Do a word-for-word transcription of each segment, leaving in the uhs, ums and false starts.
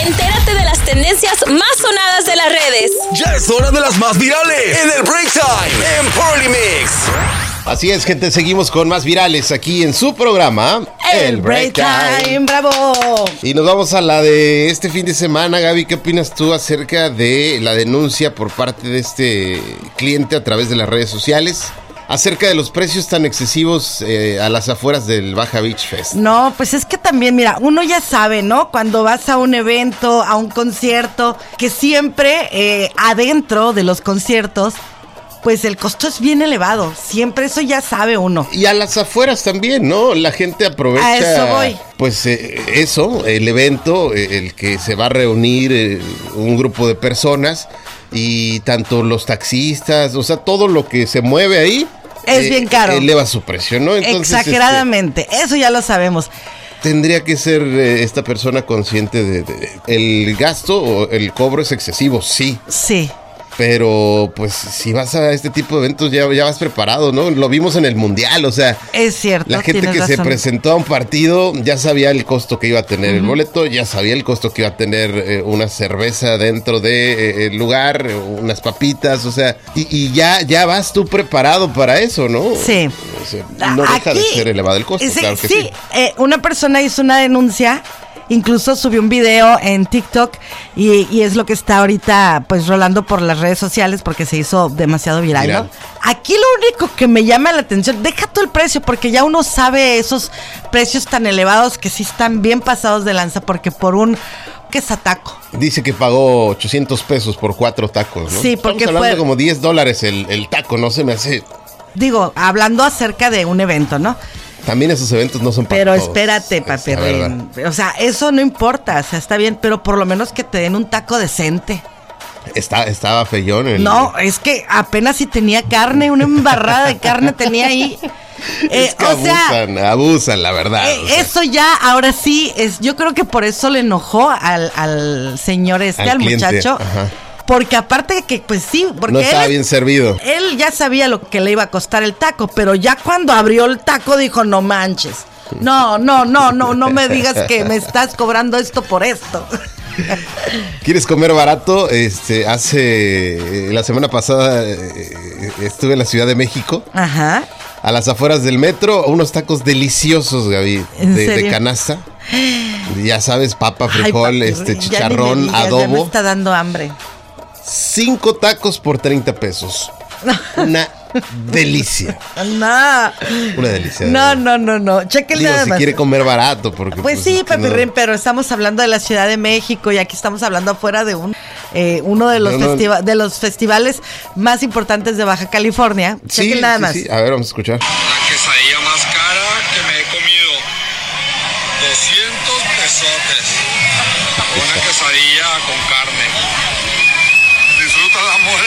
Entérate de las tendencias más sonadas de las redes. Ya es hora de las más virales en el Break Time en Party Mix. Así es, gente, seguimos con más virales aquí en su programa El Break Time, bravo. Y nos vamos a la de este fin de semana. Gaby, ¿qué opinas tú acerca de la denuncia por parte de este cliente a través de las redes sociales acerca de los precios tan excesivos eh, a las afueras del Baja Beach Fest? No, pues es que también, mira, uno ya sabe, ¿no? Cuando vas a un evento, a un concierto, que siempre eh, adentro de los conciertos, pues el costo es bien elevado. Siempre eso ya sabe uno. Y a las afueras también, ¿no? La gente aprovecha. A eso voy. Pues eh, eso, el evento, eh, el que se va a reunir eh, un grupo de personas y tanto los taxistas, o sea, todo lo que se mueve ahí. Es eh, bien caro. Eleva su precio, ¿no? Entonces, exageradamente, este, eso ya lo sabemos. Tendría que ser eh, esta persona consciente de, de, de el gasto o el cobro es excesivo, sí. Sí. Pero, pues, si vas a este tipo de eventos, ya, ya vas preparado, ¿no? Lo vimos en el Mundial, o sea... Es cierto, la gente que razón. se presentó a un partido ya sabía el costo que iba a tener uh-huh. el boleto, ya sabía el costo que iba a tener eh, una cerveza dentro del de, eh, lugar, unas papitas, o sea... Y, y ya, ya vas tú preparado para eso, ¿no? Sí. O sea, no Aquí, deja de ser elevado el costo, sí, claro que sí. sí. Eh, una persona hizo una denuncia... Incluso subió un video en TikTok y, y es lo que está ahorita pues rolando por las redes sociales porque se hizo demasiado viral, viral, ¿no? Aquí lo único que me llama la atención, deja tú el precio porque ya uno sabe esos precios tan elevados que sí están bien pasados de lanza porque por un... ¿Qué es a taco? Dice que pagó ochocientos pesos por cuatro tacos, ¿no? Sí, porque Estamos hablando fue... de como diez dólares el, el taco, no se me hace... Digo, hablando acerca de un evento, ¿no? También esos eventos no son para Pero todos. espérate, papi. O sea, eso no importa, o sea, está bien, pero por lo menos que te den un taco decente. Está, estaba feyón. El... No, es que apenas si tenía carne, una embarrada de carne tenía ahí. Eh, es que o abusan, sea, abusan, la verdad. Eh, o sea. Eso ya, ahora sí, es, yo creo que por eso le enojó al, al señor este, al, al muchacho. Ajá. Porque aparte de que, pues sí, porque no estaba él, bien servido. Él ya sabía lo que le iba a costar el taco, pero ya cuando abrió el taco dijo, no manches. No, no, no, no, no me digas que me estás cobrando esto por esto. ¿Quieres comer barato? Este, hace, la semana pasada eh, estuve en la Ciudad de México. Ajá. A las afueras del metro, unos tacos deliciosos, Gaby, de, de canasta. Ya sabes, papa, frijol, Ay, papi, este chicharrón, digas, adobo. Ya me está dando hambre. Cinco tacos por treinta pesos. Una delicia. No. Una delicia. No, no, no, no. Chequenle Digo, nada si más. quiere comer barato, porque... Pues, pues sí, es papi no... Rin, pero estamos hablando de la Ciudad de México y aquí estamos hablando afuera de un eh, uno de los, no, no. Festiva- de los festivales más importantes de Baja California. Sí, Chequen nada sí, más. Sí. A ver, vamos a escuchar. La quesadilla más cara que me he comido. doscientos pesotes. Una quesadilla con carne. Disfruta la mole.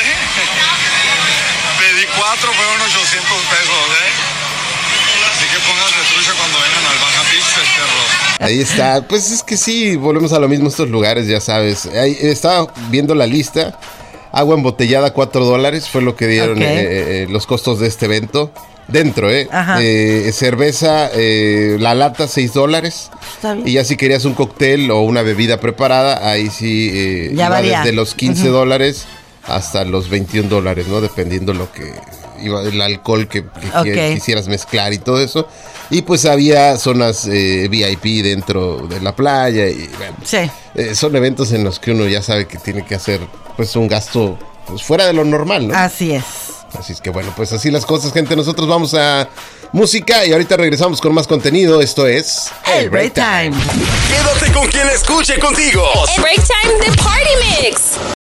Pedí cuatro, fueron ochocientos pesos, ¿eh? Así que pónganse trucha cuando vengan al Baja Beach Fest, perros. Ahí está. Pues es que sí, volvemos a lo mismo estos lugares, ya sabes. Ahí estaba viendo la lista. Agua embotellada, cuatro dólares, fue lo que dieron okay. eh, eh, los costos de este evento. Dentro, ¿eh? eh cerveza, eh, la lata, seis dólares. Y ya si querías un cóctel o una bebida preparada, ahí sí eh, ya iba varía. Desde los quince uh-huh. dólares hasta los veintiún dólares, ¿no? Dependiendo lo que iba, el alcohol que, que okay. quisieras mezclar y todo eso. Y pues había zonas eh, V I P dentro de la playa. Y bueno, sí. eh, son eventos en los que uno ya sabe que tiene que hacer pues un gasto pues, fuera de lo normal, ¿no? Así es. Así es que bueno, pues así las cosas, gente. Nosotros vamos a música y ahorita regresamos con más contenido. Esto es El Break Time. Quédate con quien escuche contigo. El Break Time de Party Mix.